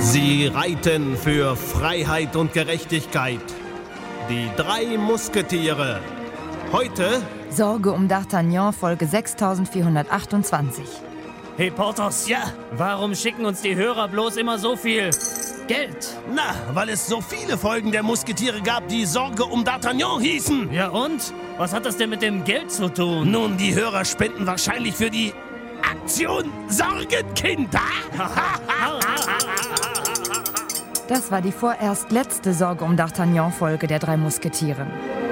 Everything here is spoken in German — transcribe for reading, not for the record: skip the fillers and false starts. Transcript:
Sie reiten für Freiheit und Gerechtigkeit. Die 3 Musketiere. Heute Sorge um D'Artagnan, Folge 6428. Hey Porthos, ja, warum schicken uns die Hörer bloß immer so viel Geld? Na, weil es so viele Folgen der Musketiere gab, die Sorge um D'Artagnan hießen. Ja und? Was hat das denn mit dem Geld zu tun? Nun, die Hörer spenden wahrscheinlich für die Aktion Sorgenkinder. Das war die vorerst letzte Sorge um D'Artagnan-Folge der 3 Musketiere.